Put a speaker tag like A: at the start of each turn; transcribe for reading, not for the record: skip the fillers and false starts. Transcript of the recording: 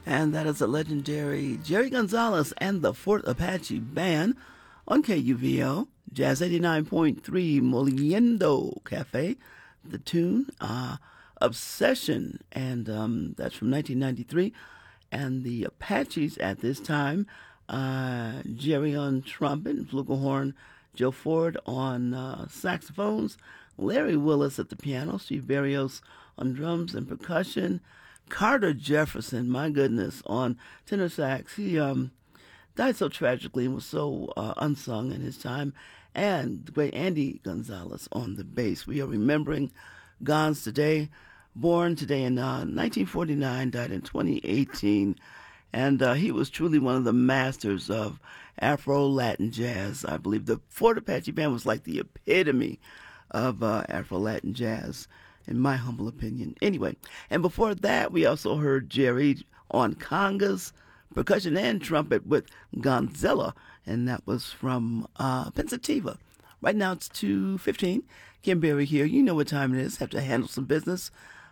A: And that is the legendary Jerry Gonzalez and the Fort Apache Band on KUVO, Jazz 89.3 Moliendo Cafe. The tune, Obsession, and that's from 1993. And the Apaches at this time, Jerry on trumpet and flugelhorn, Joe Ford on saxophones, Larry Willis at the piano, Steve Barrios on drums and percussion, Carter Jefferson, my goodness, on tenor sax. He died so tragically and was so unsung in his time. And the great Andy Gonzalez on the bass. We are remembering Gons today, born today in 1949, died in 2018. And he was truly one of the masters of Afro-Latin jazz. I believe the Fort Apache Band was like the epitome of Afro-Latin jazz, in my humble opinion. Anyway, and before that, we also heard Jerry on congas, percussion, and trumpet with Gonzella, and that was from Pensativa. Right now it's 2:15. Kim Berry here. You know what time it is. Have to handle some business.